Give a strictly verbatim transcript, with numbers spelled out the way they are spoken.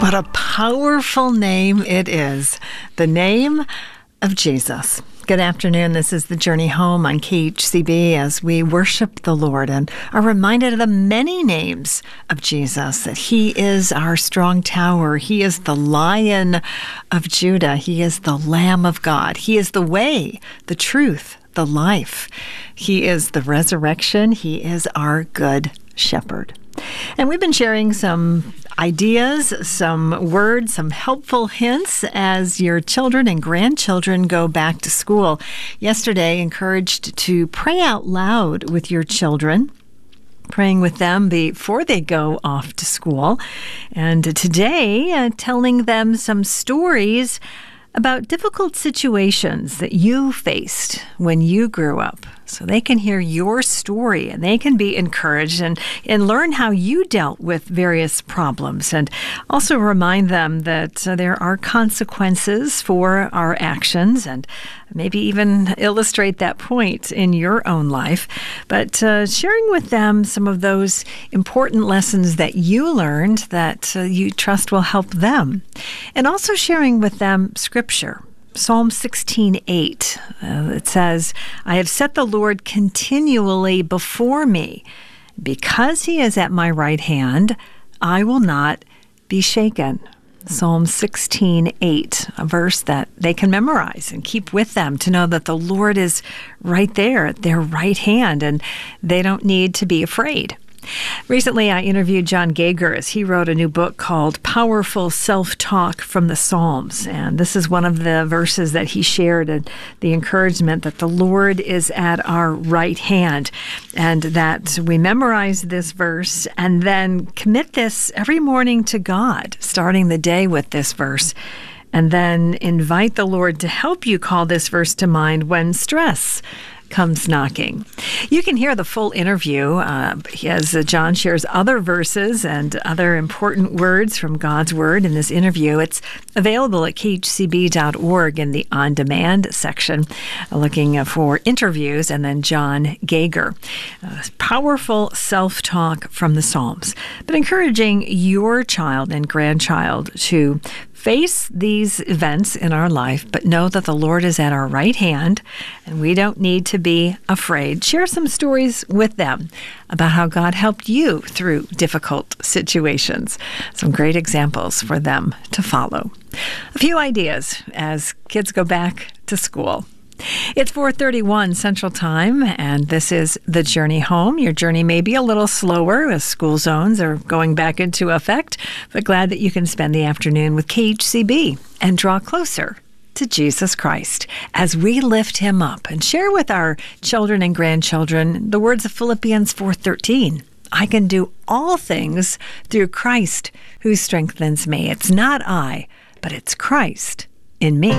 What a powerful name it is. The name of Jesus. Good afternoon. This is The Journey Home on K H C B as we worship the Lord and are reminded of the many names of Jesus, that He is our strong tower. He is the Lion of Judah. He is the Lamb of God. He is the way, the truth, the life. He is the resurrection. He is our good shepherd. And we've been sharing some ideas, some words, some helpful hints as your children and grandchildren go back to school. Yesterday, encouraged to pray out loud with your children, praying with them before they go off to school. And today, uh, telling them some stories about difficult situations that you faced when you grew up, so they can hear your story and they can be encouraged and, and learn how you dealt with various problems, and also remind them that uh, there are consequences for our actions, and maybe even illustrate that point in your own life. But uh, sharing with them some of those important lessons that you learned that uh, you trust will help them. And also sharing with them Scripture. Psalm sixteen eight, uh, it says, I have set the Lord continually before me. Because He is at my right hand, I will not be shaken. Psalm sixteen eight, a verse that they can memorize and keep with them to know that the Lord is right there at their right hand and they don't need to be afraid. Recently, I interviewed John Gauger as he wrote a new book called Powerful Self-Talk from the Psalms. And this is one of the verses that he shared, and the encouragement that the Lord is at our right hand, and that we memorize this verse and then commit this every morning to God, starting the day with this verse, and then invite the Lord to help you call this verse to mind when stress comes knocking. You can hear the full interview uh, as John shares other verses and other important words from God's Word in this interview. It's available at K H C B dot org in the on-demand section, uh, looking for interviews, and then John Gauger. Uh, powerful self-talk from the Psalms, but encouraging your child and grandchild to face these events in our life, but know that the Lord is at our right hand and we don't need to be afraid. Share some stories with them about how God helped you through difficult situations. Some great examples for them to follow. A few ideas as kids go back to school. It's four thirty-one Central Time, and this is The Journey Home. Your journey may be a little slower as school zones are going back into effect, but glad that you can spend the afternoon with K H C B and draw closer to Jesus Christ as we lift Him up and share with our children and grandchildren the words of Philippians four thirteen. I can do all things through Christ who strengthens me. It's not I, but it's Christ in me.